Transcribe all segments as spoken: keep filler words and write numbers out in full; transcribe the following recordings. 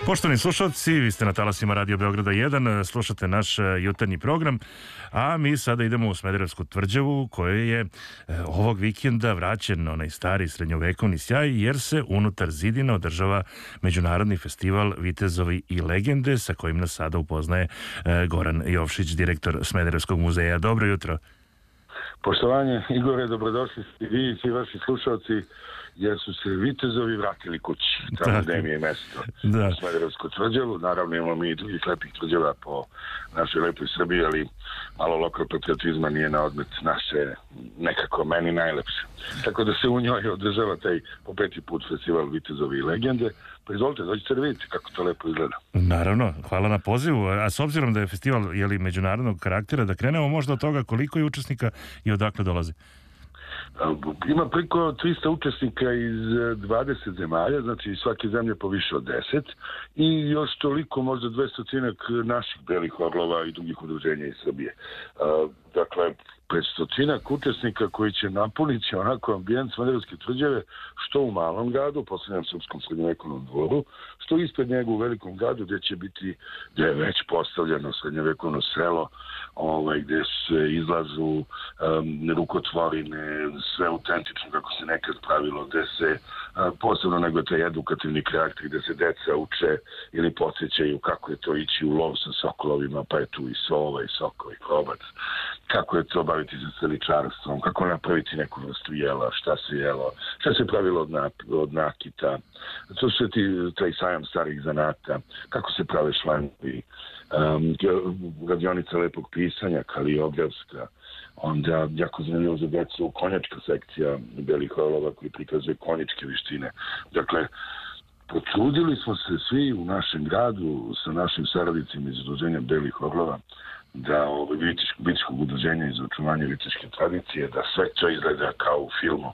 Poštovani slušalci, vi ste na talasima Radio Beograda jedan, slušate naš jutarnji program, a mi sada idemo u Smederevsku tvrđavu, kojoj je ovog vikenda vraćen onaj stari srednjovekovni sjaj, jer se unutar zidina održava Međunarodni festival Vitezovi i legende, sa kojim nas sada upoznaje Goran Jovšić, direktor Smederevskog muzeja. Dobro jutro. Poštovanje, Igore, dobrodošli ste vi i svi vaši slušalci, jer su se Vitezovi vratili kući, tamo gde mi je mesto, da. U Smederevsku tvrđavu. Naravno imamo mi i drugih lepih tvrđava po našoj lepoj Srbiji, ali malo lokal patriotizma nije na odmet naše, nekako meni najlepše. Tako da se u njoj održava taj po peti put festival Vitezovi i legende. Pa izvolite, dođite da vidite kako to lepo izgleda. Naravno, hvala na pozivu. A s obzirom da je festival jeli, međunarodnog karaktera, da krenemo možda od toga koliko je učesnika i odakle dolazi. Ima preko trista učesnika iz dvadeset zemalja, znači svake zemlje po više od deset, i još toliko, možda dvestotinak naših belih orlova i drugih udruženja iz Srbije. Dakle, petstotinak učesnika koji će napuniti onako ambijent Smederevske tvrđave, što u malom gradu, posljednjem srpskom srednjovekovnom dvoru, što ispred njega u velikom gradu, gdje će biti, gdje je već postavljeno srednjovekovno selo, ovaj, gdje se izlazu um, rukotvorine, sve autentično kako se nekad pravilo, gdje se uh, posebno nego taj edukativni karakter, gdje se deca uče ili podsjećaju kako je to ići u lov sa sokolovima, pa je tu i sova i sokol i probac, kako je to baviti se steličarstvom, kako napraviti neku vrstu jela, šta se jelo, šta se pravilo od, na, od nakita, to su ti taj sajam starih zanata, kako se prave šlangovi, um, radionica lepog pisanja, kaliografska, onda jako zanimljivo za decu konjačka sekcija belih orlova koji prikazuje konjičke vištine. Dakle, potrudili smo se svi u našem gradu sa našim saradnicima iz udruženja belih orlova da ovo Vitiškog udruženja iz očuvanja vitiške tradicije, da sve to izgleda kao u filmu,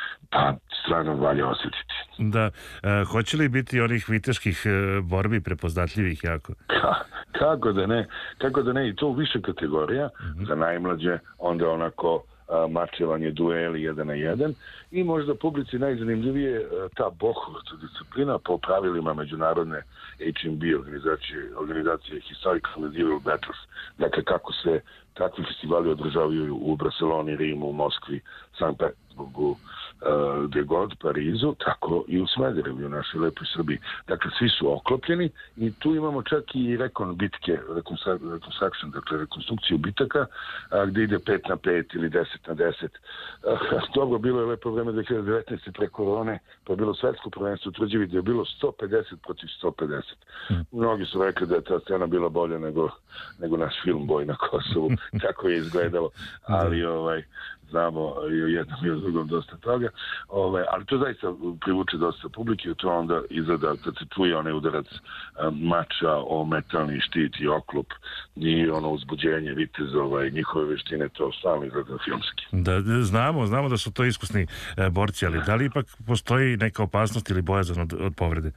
pa stvarno valja osjetiti. Da, e, hoće li biti onih viteških e, borbi prepoznatljivih jako? Ka, kako da ne, kako da ne, i to u više kategorija, mm-hmm. za najmlađe, onda onako a, mačevanje, dueli jedan na jedan, i možda publici najzanimljivije a, ta bohovata disciplina po pravilima međunarodne H M B organizacije, organizacije Historical Medieval Battles, dakle kako se takvi festivali održavaju u Barceloni, Rimu, Moskvi, Sankt Petersburgu, gdje god, Parizu, tako i u Smederevu, u našoj lepoj Srbiji. Dakle, svi su oklopljeni i tu imamo čak i rekon bitke, reconstruction, dakle rekonstrukciju bitaka, gdje ide pet na pet ili deset na deset. Dobro, bilo je lepo vreme dve hiljade devetnaeste pre korone, pa je bilo svetsko prvenstvo u tvrđavi gdje je bilo sto pedeset protiv sto pedeset. Hmm. Mnogi su rekli da je ta scena bila bolja nego, nego naš film Boj na Kosovu, tako je izgledalo, ali ovaj znamo i o jednom i o drugom dosta toga, Ove, ali to zaista privuče dosta publike, to onda izgleda kad se čuje onaj udarac um, mača o metalni štit i oklop i ono uzbuđenje vitezova i njihove veštine, to stalno izgleda filmski. Da, znamo, znamo da su to iskusni e, borci, ali da li ipak postoji neka opasnost ili bojazan od, od povrede?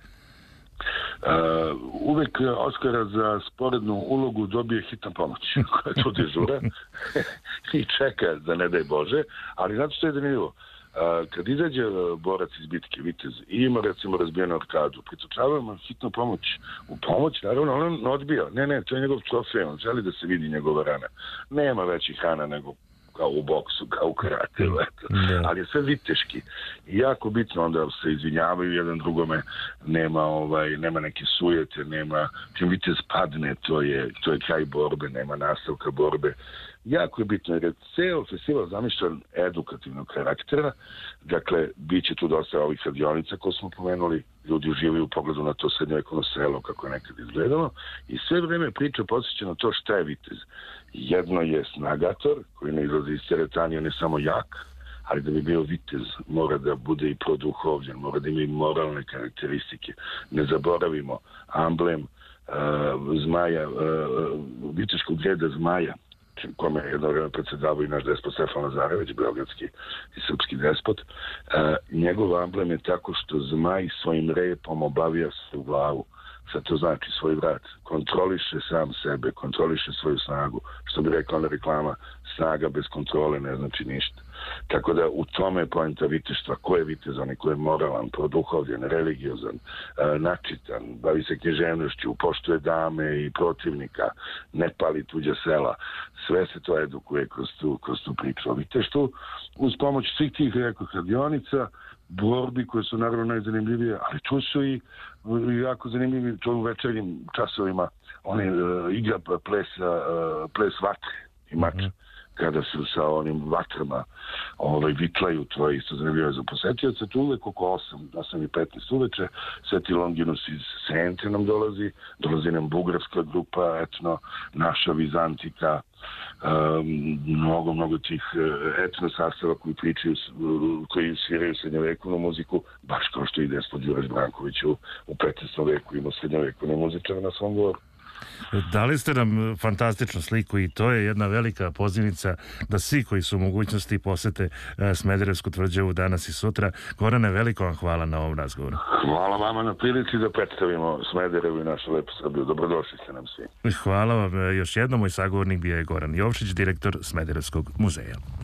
Uh, uvek Oskara za sporednu ulogu dobije hitna pomoć koja tu dežura i čeka da ne daj Bože, ali znate što je zanimljivo? Uh, kad izađe borac iz bitke, vitez, i ima recimo razbijenu arkadu, pritučavamo hitnu pomoć u pomoć, naravno on odbija, ne, ne, to je njegov trofej, on želi da se vidi njegova rana, nema većih rana nego kao u boksu, kao u karate, ali je sve viteški. I jako bitno onda se izvinjavaju jedan drugome, nema ovaj, nema neke sujete, nema, čim vitez padne, to je, to je kraj borbe, nema nastavka borbe. Jako je bitno, jer je ceo festival zamišljen edukativnog karaktera, dakle, bit će tu dosta ovih radionica koje smo pomenuli, ljudi uživaju u pogledu na to srednjovekovno selo kako je nekad izgledalo, i sve vreme priča podsjeća na to šta je vitez. Jedno je snagator, koji ne izlazi iz teretana, on je samo jak, ali da bi bio vitez mora da bude i produhovljen, mora da ima i moralne karakteristike. Ne zaboravimo amblem uh, zmaja, uh, viteškog reda zmaja, kome je jedno vreme predsedavao i naš despot Stefan Lazarević, beogradski i srpski despot. Uh, njegov amblem je tako što zmaj svojim repom obavija se u glavu. Šta to znači svoj vrat? Kontroliše sam sebe, kontroliše svoju snagu. Što bi rekla ona reklama, snaga bez kontrole ne znači ništa. Tako da u tome je poenta viteštva. Ko je vitezan, ko je moralan, produhovljen, religiozan, načitan, bavi se književnošću, poštuje dame i protivnika, ne pali tuđa sela. Sve se to edukuje kroz tu, kroz tu priču. O viteštvu uz pomoć svih tih, rekao, radionica, borbi koje su naravno najzanimljivije, ali tu su i jako zanimljivi, to u večernjim časovima, oni uh, igra ples, uh, ples vatre i mač, mm-hmm. kada su sa onim vatrama ovaj, vitlaju, to je isto zanimljivo za posetioce, tu uvek oko osam, osam i petnaest uveče, Sveti Longinus iz Sente nam dolazi, dolazi nam bugarska grupa, etno, naša Vizantika, um, mnogo, mnogo tih etno sastava koji pričaju, koji sviraju srednjovekovnu muziku, baš kao što i Despot Đuraš Branković u, u petnaestom veku imao srednjovekovne muzičare na svom govoru. Dali ste nam fantastičnu sliku i to je jedna velika pozivnica da svi koji su u mogućnosti posete Smederevsku tvrđavu danas i sutra. Gorane, veliko vam hvala na ovom razgovoru. Hvala vama na prilici da predstavimo Smederevu i našu lepu Srbiju. Dobrodošli ste nam svi. Hvala vam još jednom. Moj sagovornik bio je Goran Jovšić, direktor Smederevskog muzeja.